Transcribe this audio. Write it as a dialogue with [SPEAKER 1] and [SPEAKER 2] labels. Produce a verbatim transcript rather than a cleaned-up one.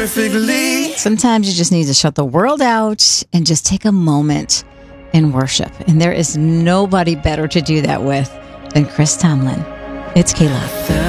[SPEAKER 1] perfectly.
[SPEAKER 2] Sometimes you just need to shut the world out and just take a moment and worship. And there is nobody better to do that with than Chris Tomlin. It's K-Love.